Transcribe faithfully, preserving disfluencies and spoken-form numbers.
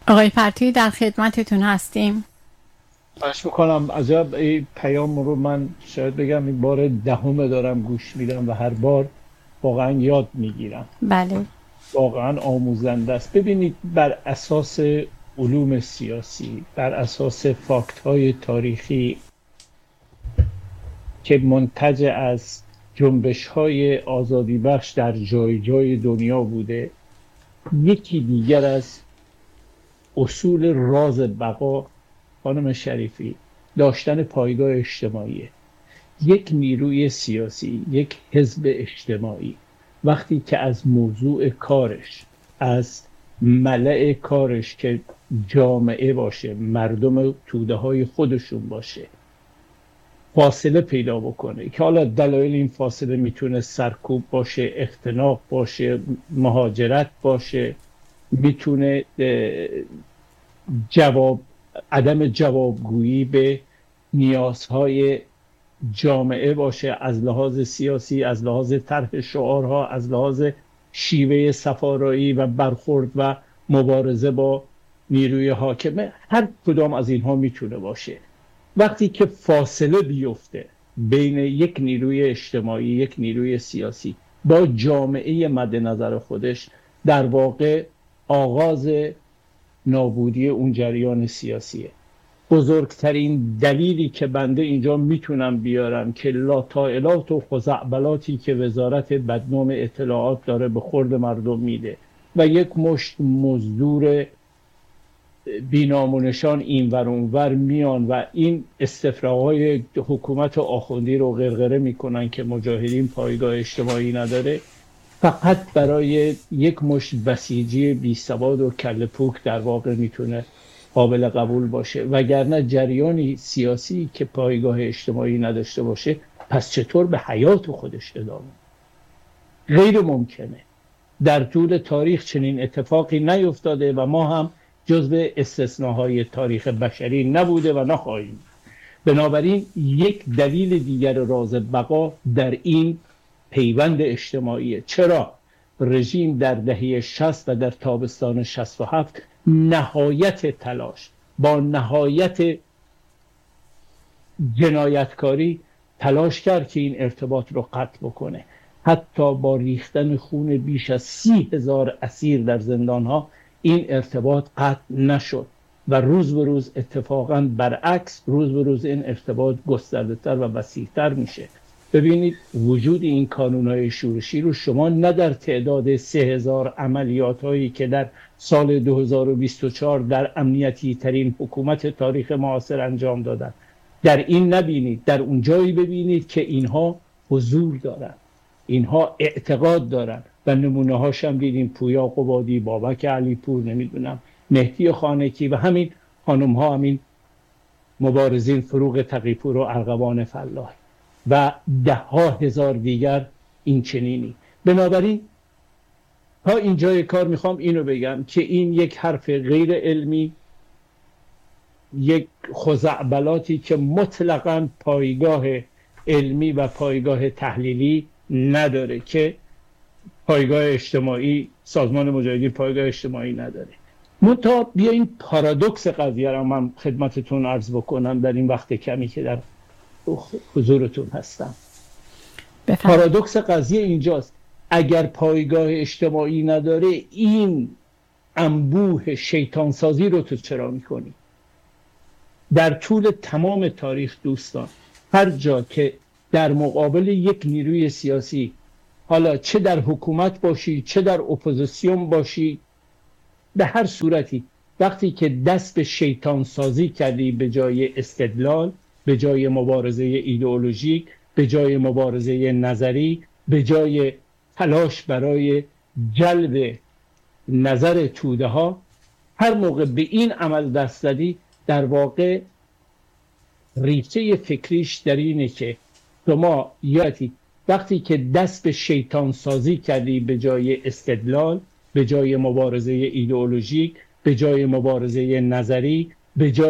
آقای فرتویی در خدمتتون هستیم. خواهش میکنم. عجب این پیام رو من شاید بگم این بار دهم دارم گوش میدم و هر بار واقعا یاد میگیرم. بله. واقعا آموزنده است. ببینید، بر اساس علوم سیاسی، بر اساس فاکت های تاریخی که منتج از جنبش های آزادی بخش در جای جای دنیا بوده، یکی دیگر از اصول راز بقا، خانم شریفی، داشتن پایگاه اجتماعی. یک نیروی سیاسی، یک حزب اجتماعی، وقتی که از موضوع کارش، از ملأ کارش که جامعه باشه، مردم توده های خودشون باشه، فاصله پیدا بکنه که حالا دلایل این فاصله میتونه سرکوب باشه، اختناق باشه، مهاجرت باشه، میتونه جواب عدم جوابگویی به نیازهای جامعه باشه، از لحاظ سیاسی، از لحاظ طرح شعارها، از لحاظ شیوه سفارایی و برخورد و مبارزه با نیروی حاکم. هر کدام از اینها میتونه باشه. وقتی که فاصله بیفته بین یک نیروی اجتماعی، یک نیروی سیاسی با جامعه مد نظر خودش، در واقع آغاز نابودی اون جریان سیاسیه. بزرگترین دلیلی که بنده اینجا میتونم بیارم که لاطائلات و خزعبلاتی که وزارت بدنام اطلاعات داره به خورد مردم میده و یک مشت مزدور بی‌نام و نشان اینور اونور میان و این استفراغ‌های حکومت آخوندی رو غرغره میکنن که مجاهدین پایگاه اجتماعی نداره، فقط برای یک مشت بسیجی بی سواد و کله پوک در واقع میتونه قابل قبول باشه. وگرنه جریانی سیاسی که پایگاه اجتماعی نداشته باشه، پس چطور به حیات خودش ادامه؟ غیر ممکنه. در طول تاریخ چنین اتفاقی نیفتاده و ما هم جزو استثناهای تاریخ بشری نبوده و نخواهیم. بنابراین یک دلیل دیگر راز بقا در این پیوند اجتماعیه. چرا رژیم در دهه شصت و در تابستان شصت و هفت نهایت تلاش، با نهایت جنایتکاری تلاش کرد که این ارتباط رو قطع بکنه، حتی با ریختن خون بیش از سی هزار اسیر در زندانها این ارتباط قطع نشد و روز به روز اتفاقاً برعکس، روز به روز این ارتباط گسترده تر و وسیع‌تر میشه. ببینید، وجود این کانون‌های شورشی رو شما نه در تعداد سه هزار عملیات هایی که در سال دو هزار و بیست و چهار در امنیتی ترین حکومت تاریخ معاصر انجام دادن، در این نبینید. در اون جایی ببینید که اینها حضور دارن، اینها اعتقاد دارن و نمونه هاش هم دیدیم. پویا قبادی، بابک علیپور، نمیدونم مهدی خانکی و همین خانم ها، همین مبارزین فروغ تقی‌پور و ارغوان فلاح و ده ها هزار دیگر این چنینی. بنابراین تا اینجای کار میخوام اینو بگم که این یک حرف غیر علمی، یک خزعبلاتی که مطلقاً پایگاه علمی و پایگاه تحلیلی نداره، که پایگاه اجتماعی، سازمان مجاهدین پایگاه اجتماعی نداره. منتها بیاین پارادوکس قضیه رو من خدمتتون عرض بکنم در این وقت کمی که در حضورتون هستم. بفرم. پارادوکس قضیه اینجاست: اگر پایگاه اجتماعی نداره، این انبوه شیطان سازی رو تو چرا میکنی؟ در طول تمام تاریخ دوستان، هر جا که در مقابل یک نیروی سیاسی، حالا چه در حکومت باشی چه در اپوزیسیون باشی، به هر صورتی وقتی که دست به شیطان سازی کردی به جای استدلال، به جای مبارزه ایدئولوژیک، به جای مبارزه نظری، به جای تلاش برای جلب نظر توده ها، هر موقع به این عمل دست زدی، در واقع ریشه فکریش در اینه که شما یادی وقتی که دست به شیطان سازی کردی به جای استدلال، به جای مبارزه ایدئولوژیک، به جای مبارزه نظری، به جای